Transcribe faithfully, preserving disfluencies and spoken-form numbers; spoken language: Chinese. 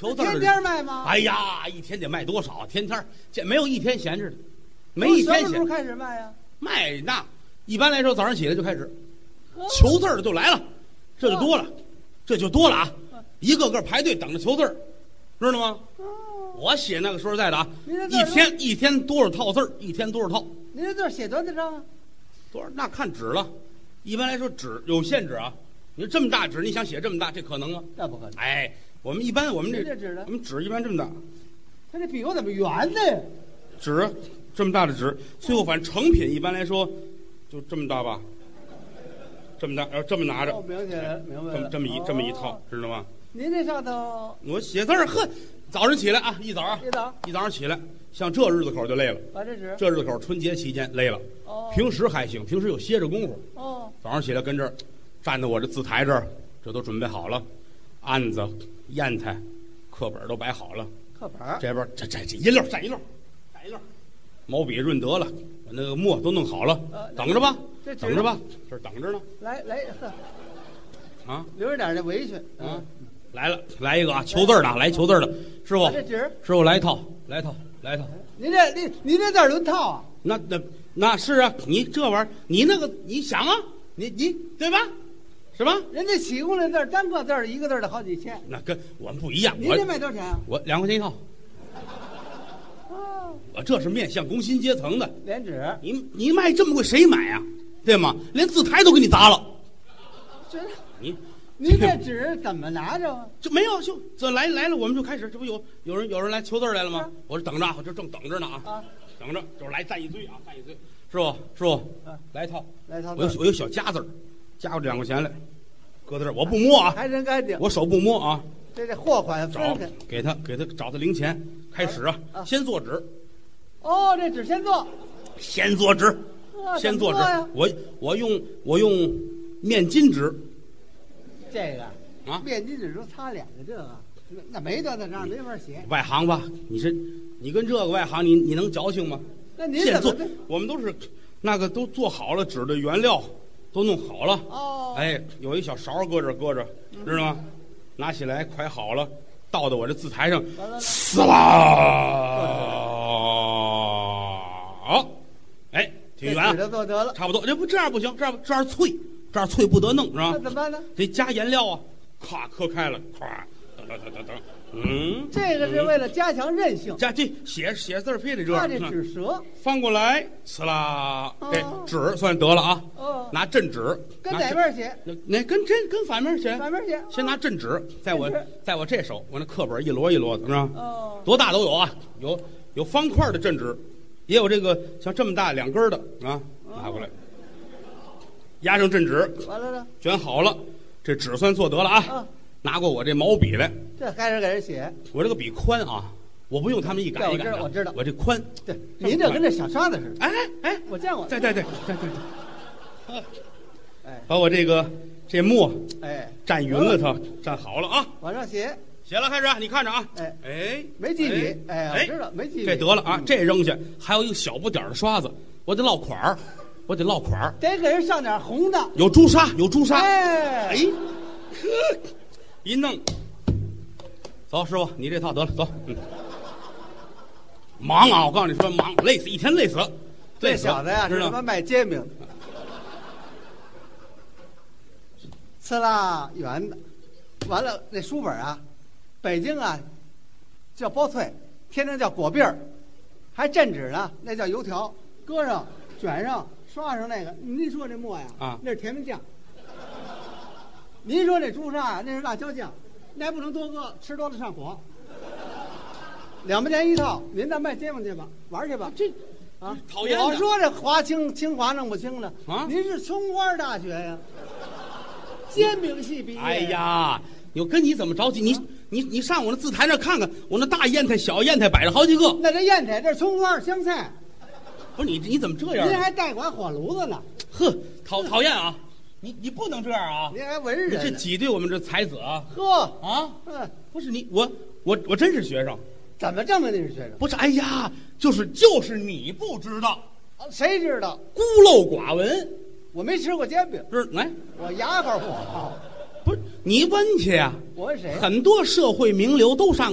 求字儿天天卖吗？ 哎呀，一天得卖多少？天天这没有一天闲着的，没一天闲。 什么时候开始卖呀？ 卖那一般来说早上起来就开始，求字儿的就来了，这就多了，这就多了啊！一个个排队等着求字儿，知道吗？我写那个说实在的啊，一天一天多少套字儿，一天多少套。 您这字写多大张啊？ 多少？那看纸了。一般来说纸有限纸啊，你说这么大纸，你想写这么大，这可能吗？ 那不可能。 哎，我们一般我们这这纸呢？ 我们纸一般这么大。 他这笔我怎么圆的呀？ 纸这么大的纸，最后反正成品一般来说就这么大吧，这么大，然后这么拿着。 哦，明白了，明白了。 这么这么一这么一套， 哦、 知道吗？ 您这上头我写字儿，呵，早上起来啊，一早啊， 一早一早上起来，像这日子口就累了。 把这纸， 这日子口春节期间累了。 哦， 平时还行，平时有歇着功夫。 哦， 早上起来跟这儿站在我这字台这儿，这都准备好了，案子、砚台、课本都摆好了。 课本这边这这这一溜站一溜，站一溜，毛笔润得了，把那个墨都弄好了， 呃、 等着吧， 这等着吧，这等着呢。 来来，呵， 啊， 留着点这围裙啊。来了，来一个啊，求字的，来求字的，师傅， 这纸， 师傅来一套，来一套，来一套。 您这您您这字轮套啊？ 那那那是啊，你这玩意儿，你那个你想啊，你你对吧？是吧？ 人家起工的字单个字一个字的好几千， 那跟我们不一样。 您这卖多少钱啊？ 我两块钱一套。 哦， 我这是面向工薪阶层的。 连纸， 你你卖这么贵，谁买啊？对吗？连字台都给你砸了。 这你。 您这纸怎么拿着啊？ 就没有，就这来来了，我们就开始。这不有有人有人来求字来了吗？我这等着，我这正等着呢啊！ 啊， 等着，就是来站一堆啊，站一堆。师傅，师傅， 啊、 来一套， 来一套。 我有我有小夹子儿，夹过这两块钱来，搁在这儿，我不摸啊， 还真干净。 我手不摸啊。 这这货款找给他给他找他零钱，开始啊，啊先做纸。 哦，这纸先做， 先做纸，先做纸。我我用我用面巾纸。 这个。 啊， 面巾纸都擦脸的这个，那那没多大张，没法写。 外行吧？你是你跟这个外行，你你能矫情吗？ 那您怎么？ 我们都是那个都做好了，纸的原料都弄好了。 哦， 哎，有一小勺搁这搁着，知道吗？拿起来快好了，倒到我这字台上，撕啦！好，哎，挺圆啊， 做得了， 差不多。这不这样不行，这样这样脆，这样脆不得弄，是吧？ 那怎么办呢？ 得加颜料啊。咔磕开了，咵，等等等等等，嗯， 这个是为了加强韧性。 加这写写字非得这样。 它这纸折， 翻过来，呲啦，这纸算得了啊。 哦， 拿正纸， 跟哪面写？ 那那跟真跟反面写。 反面写。 先拿正纸，在我在我这手，我那课本一摞一摞的，是吧？ 哦， 多大都有啊，有有方块的正纸，也有这个像这么大两根的啊，拿过来，压上正纸， 完了呢， 卷好了。这纸算做得了啊！ 嗯、 拿过我这毛笔来， 这开始给人写。 我这个笔宽啊，我不用他们一改一改的。 我知道， 我这宽。 对，您这跟这小刷子似的。 哎哎， 我见过。 对对对对对对。哎，把我这个这墨哎蘸匀了它，蘸好了啊， 往上写。 写了，开始，你看着啊。 哎哎， 没记笔。哎，我知道没记笔。 这得了啊，这扔下，还有一个小不点的刷子，我得落款儿。我得落款儿， 得给人上点红的， 有朱砂，有朱砂。 哎， 哎，呵，一弄，走，师傅，你这套得了，走。嗯，忙啊！我告诉你说，忙，累死，一天累死。 这小子呀，是他妈卖煎饼的，呲啦圆的，完了那书本啊，北京啊叫包脆，天津叫果篦儿，还镇纸呢，那叫油条，搁上卷上。刷上那个，您说这墨呀， 啊， 那是甜面酱。您说这朱砂啊，那是辣椒酱，那还不能多搁，吃多了上火。两毛钱一套，您那卖煎饼去吧，玩去吧。 这啊， 讨厌！ 我说这华清清华弄不清呢啊， 您是葱花大学呀，煎饼系毕业。 哎呀，我跟你怎么着急？你、啊、你你上我那字台那看看，我那大砚台、小砚台摆着好几个。 那这砚台这葱花香菜。 不是你，你怎么这样？ 您还带管火炉子呢？ 呵，讨讨厌啊！你你不能这样啊！ 您还文人， 你这挤兑我们这才子啊！ 呵啊， 嗯， 不是你，我我我真是学生。 怎么证明你是学生？ 不是，哎呀，就是就是你不知道， 谁知道？ 孤陋寡闻。 我没吃过煎饼， 不是来， 我牙口不好。 不是你问去呀、啊？ 我问谁？ 很多社会名流都上。